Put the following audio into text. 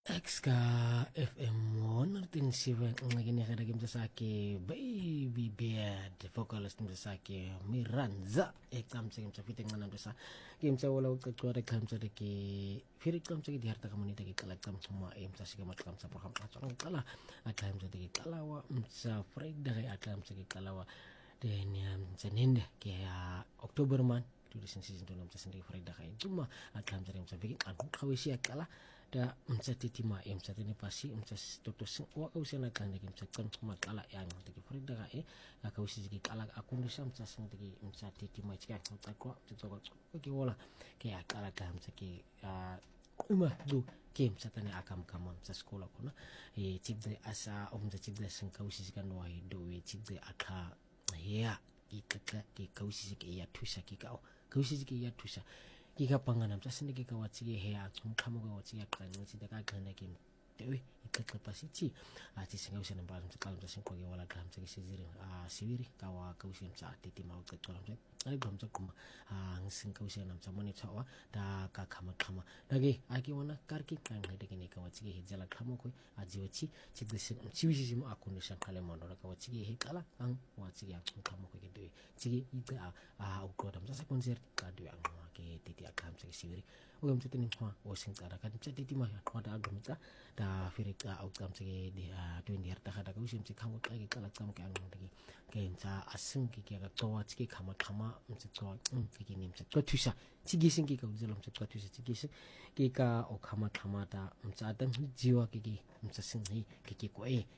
Exka FM mo natin siya ang ginagana game sa sake baby bed vocalist mo sa sake Miranza ekam sa game sa fitting na sa game sa wala ka kuwari kam sa deki firit kam sa diharta komunita ki kalagtam sama em sa sigamat kam sa program atong kala akam sa deki kalawa sa Friday kay akam sa deki kalawa then sa ninde kaya October man tulisan season 2 sa sendiri Friday kay cuma akam sa game sa bikin ang kawisi kala da sa titima sa tinipasi sa tutus wa kausi na kan dagi sa kan matala yang dagi frida ka kausi dagi kala aku ni sa dagi sa titima ka ta ko to ko wala kaya kala ka sa ki uma du game sa tani akam kamon sa sekolah ko na chigde asa sa chigde san kausi kan wa do chigde aka ya ikaka ki kausi ki ya tusa ki ka kausi ki ya tusa Kika panganam sa sindi kika watsige hea kamo ka watsige kan wasi da ka kana kim tewe ikaka pasiti ati singa usia nambal sa kalam sa singko ge wala kam sa sisiri siwiri kawa ka usia sa titi mau ka kalam sa ali gam sa kuma ang singka usia nam sa moni chawa da ka kama dagi aki wana karki kan hede kini ka watsige hijala kamo ko aji wachi chigde sin chiwisi simu akuni san kale mono ka watsige he kala ang watsige kamo ko ge dewe chigi ita ukodam sa konser ka dewe ang ke titi akam sa siwiri ugam sa tining o sing tara kan sa titi ma ada agam ta da firik outcome sa di 20 harta kada ka usim si kamu kay kala kam ka ang dagi kay sa asing ki ka towa chiki kama sa towa ki nim sa tusa chigising ki ka uzalam sa tusa chigising ki ka o kama da sa dan jiwa ki sa sing hi ki ko